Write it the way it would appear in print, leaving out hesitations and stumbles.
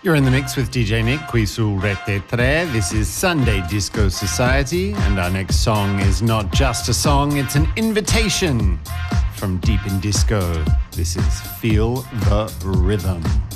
You're in the mix with DJ Nick, qui su Rete 3. This is Sunday Disco Society, and our next song is not just a song, it's an invitation from Deep in Disco. This is Feel the Rhythm.